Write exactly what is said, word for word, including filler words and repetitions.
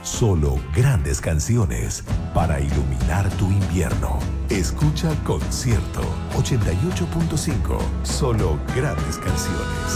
Solo grandes canciones para iluminar tu invierno. Escucha Concierto ochenta y ocho punto cinco. Solo grandes canciones.